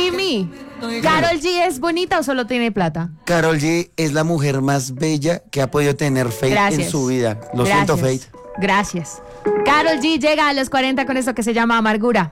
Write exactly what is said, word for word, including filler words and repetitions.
Jimmy, ¿Karol G es bonita o solo tiene plata? Karol G es la mujer más bella que ha podido tener Fate Gracias. en su vida. Lo Gracias. siento, Fate. Gracias. Karol G llega a los cuarenta con esto que se llama Amargura.